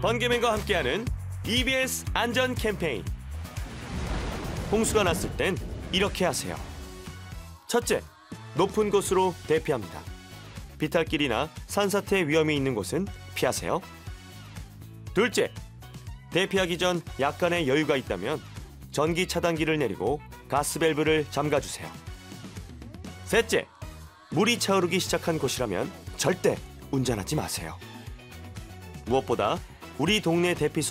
번개맨과 함께하는 EBS 안전 캠페인. 홍수가 났을 땐 이렇게 하세요. 첫째, 높은 곳으로 대피합니다. 비탈길이나 산사태 위험이 있는 곳은 피하세요. 둘째, 대피하기 전 약간의 여유가 있다면 전기 차단기를 내리고 가스밸브를 잠가주세요. 셋째, 물이 차오르기 시작한 곳이라면 절대 운전하지 마세요. 무엇보다 우리 동네 대피